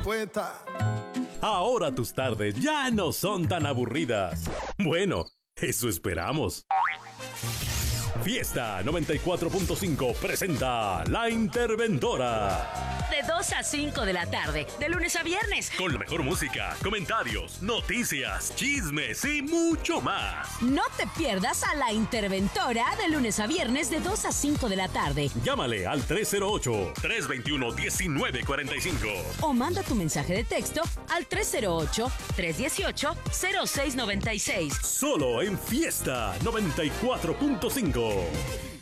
poeta. Ahora tus tardes ya no son tan aburridas. Bueno, eso esperamos. Fiesta 94.5 presenta La Interventora. De 2 a 5 de la tarde, de lunes a viernes. Con la mejor música, comentarios, noticias, chismes y mucho más. No te pierdas a La Interventora de lunes a viernes de 2 a 5 de la tarde. Llámale al 308-321-1945. O manda tu mensaje de texto al 308-318-0696. Solo en Fiesta 94.5.